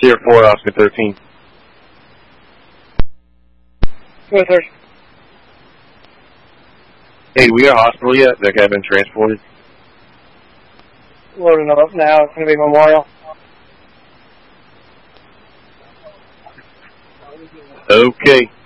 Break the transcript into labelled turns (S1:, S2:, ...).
S1: 04, Oscar 13.
S2: Go ahead, sir.
S1: Hey, we at hospital yet? That guy been transported?
S2: Loading them up now. It's going to be Memorial.
S1: Okay.